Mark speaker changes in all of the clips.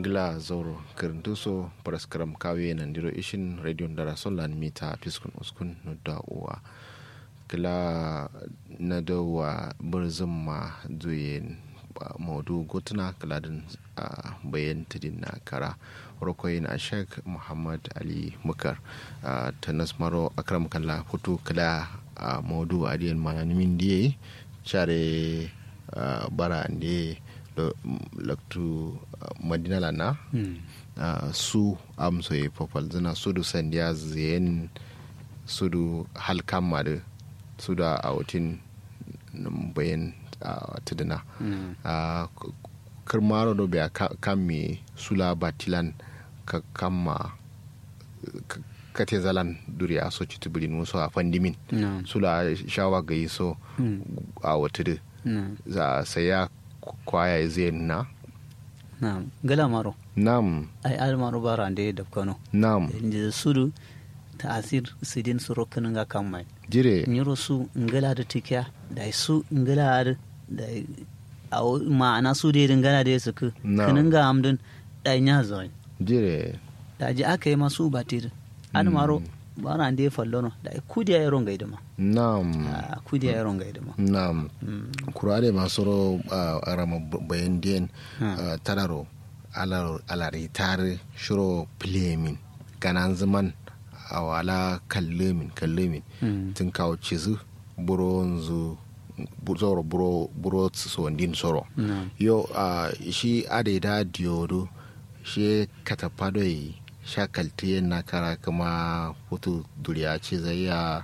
Speaker 1: ngla zoro kirintuso paraskaram kawe nandiro ishin radio ndara solan mita piskun uskun no da'uwa kila na dawa burzumma duyen modu gotuna kaladin bayan tidin na kara rokoyin ashek muhammad ali mukar tanas maro akram kala hutu kala modu adiyan mananimin diye chare bara ande laktu madina lana su amso ye popal zina sudu sandiya zen sudu halkan madu suda autin bayan tidina kirmaro do biya kami sula batilan ka kama kate zalan duri a so citubulin wasu a fandimin sula shawa ga yi so a wata za saya kwaya zai na
Speaker 2: na'am gala maro
Speaker 1: na'am
Speaker 2: ai almaro barande da kano
Speaker 1: na'am
Speaker 2: inda sudu ta'asir sidin suro kananga kamai
Speaker 1: jire
Speaker 2: nyiro su ngala da tikiya da su ngala da ma'ana su da ngala da su kananga amdun da nya zo
Speaker 1: jire
Speaker 2: da ji aka yi masu batir almaro barande fallono da kudiya yaron gaidama
Speaker 1: na'am
Speaker 2: kudiya yaron gaidama
Speaker 1: na'am kurade masoro arama bayan den tararo alari tare shiro plemin ganan zaman awala kallemin tun kawo cizu buronzu buro sondin soro yo shi adaida diodo shi katapadoi shakalti na kara kama hutu duriya ce zai ya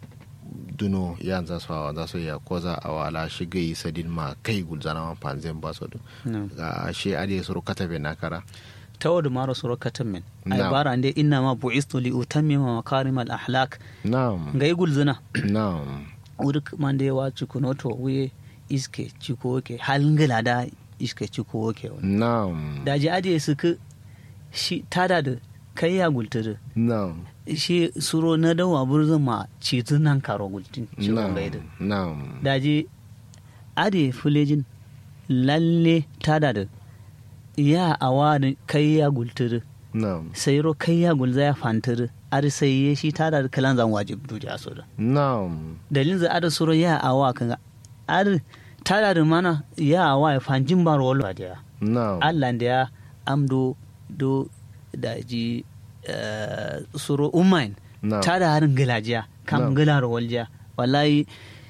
Speaker 1: duno yan za su ya koza a wala shiga yi sadin ma kai gulzana ma panzen ba su shi ade suru katabe na kara
Speaker 2: tawadu maro suru katamin ai bara ande inna ma bu'istu li utammima makarim al ahlak
Speaker 1: na'am
Speaker 2: ngai gulzana
Speaker 1: na'am
Speaker 2: urik mande wa cikunoto wuye iske cikoke halngala da iske cikoke
Speaker 1: na'am
Speaker 2: da ji ade suka shi tada da kai ya gulturu
Speaker 1: na'am
Speaker 2: shi suro na dawa burzun ma citun nan karo gultin ciwon gaida
Speaker 1: na'am
Speaker 2: daji ade fulejin lalle tada da ya awa kai ya gulturu
Speaker 1: na'am
Speaker 2: sai ro kai ya gulza ya fanturu ar sai ya shi tada da kalan zan wajib duja so da
Speaker 1: na'am
Speaker 2: dalilin za ada suro ya awa kan ar tada da mana ya awa ya fanjin baro walwa da
Speaker 1: na'am
Speaker 2: Allah da ya amdo do daji suro umain ta da harin gilajiya kam gilar waljiya wallahi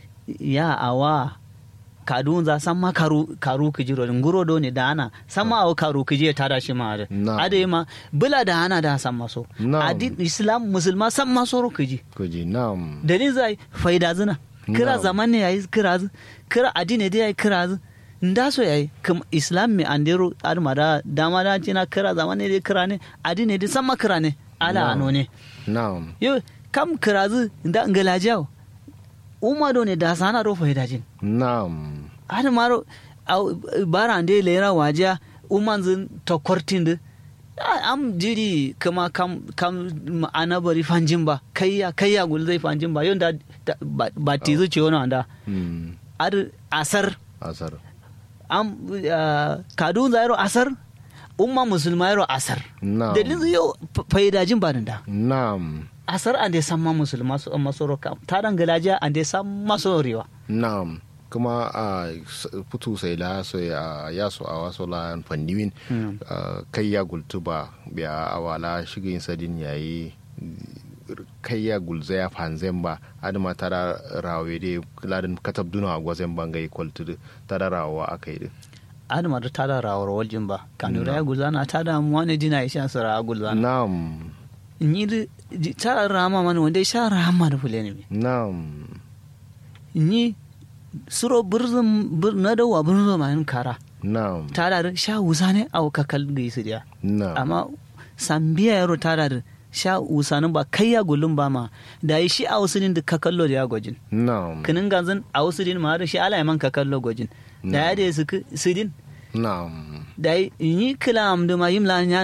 Speaker 2: ya awa kadun za san ma karu kijiro nguro do ne da ana san ma awa karu kije ta da shi ma da ade ma bula da ana da san maso adin islam musulma san maso ro kiji
Speaker 1: na'am
Speaker 2: dalin zai faida zina kira zaman ne yayi kira adine dai yayi kira nda so yayi kam islam me andero armada damada cina kira zamane de kira ne adine de sama kira ne ala anone
Speaker 1: na'am
Speaker 2: yo kam kirazu nda ngalajaw umado ne da sana ro faida jin
Speaker 1: na'am
Speaker 2: armaro barande lera waja umanzin to kortinde am jiri kama kam anabari fanjin ba kayya gul zai fanjin ba yonda ba tizu ce wona anda ar asar am kadun zairo asar umma musulma yaro asar dalilin yau faidajin ba da
Speaker 1: na'am
Speaker 2: asar ande samma musulma su amma soro kam ta dan galaja ande samma soriwa
Speaker 1: na'am kuma putu sai la so ya so a waso la fandiwin kai ya gultuba biya awala shigin sadin yayi kai ya gulza ya fanzen ba adama tara rawe dai ladin katab duna gwazen bangai kwaltu tara rawa akai dai
Speaker 2: adama da tara rawar waljin ba kanura ya gulza na tada mu wani dina isha sara gulza
Speaker 1: na'am
Speaker 2: ni tara rama man wanda sha rama da fulani
Speaker 1: na'am
Speaker 2: ni suro burzum na dawa burzum man kara
Speaker 1: na'am
Speaker 2: tara sha wusane au kakal gaisi dia
Speaker 1: na'am
Speaker 2: amma sambiya yaro tara sha usanin ba kai ya gulun ba ma da yi shi a wasulin da ka kallo da ya gwajin
Speaker 1: na'am
Speaker 2: kinin ganzan a wasulin ma da shi ala man ka kallo gwajin da ya da su sidin
Speaker 1: na'am
Speaker 2: da yi kila amdu ma yimla